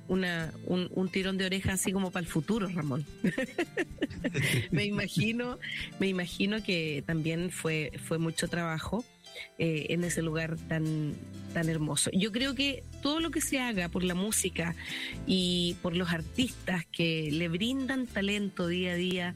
un tirón de oreja así como para el futuro, Ramón. me imagino que también fue mucho trabajo en ese lugar tan hermoso. Yo creo que todo lo que se haga por la música y por los artistas que le brindan talento día a día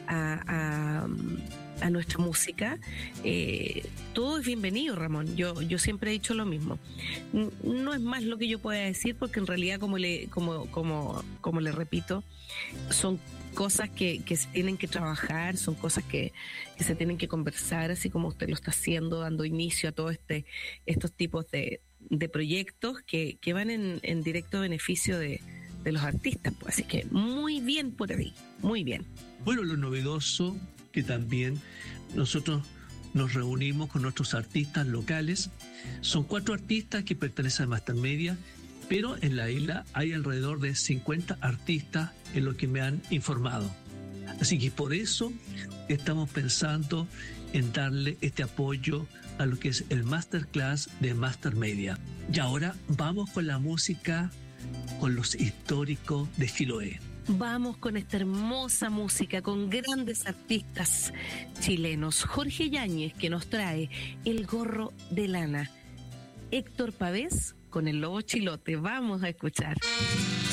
a nuestra música, todo es bienvenido, Ramón. Yo siempre he dicho lo mismo. No es más lo que yo pueda decir, porque en realidad, como le repito, son cosas que se tienen que trabajar, son cosas que se tienen que conversar, así como usted lo está haciendo, dando inicio a todos estos tipos de proyectos que van en directo beneficio de los artistas. Pues. Así que muy bien por ahí, muy bien. Bueno, lo novedoso que también nosotros nos reunimos con nuestros artistas locales. Son 4 artistas que pertenecen a Mastermedia, pero en la isla hay alrededor de 50 artistas, en lo que me han informado. Así que por eso estamos pensando en darle este apoyo a lo que es el Masterclass de Mastermedia. Y ahora vamos con la música, con los históricos de Chiloé. Vamos con esta hermosa música, con grandes artistas chilenos. Jorge Yáñez, que nos trae El gorro de lana. Héctor Pavés con El lobo chilote. Vamos a escuchar.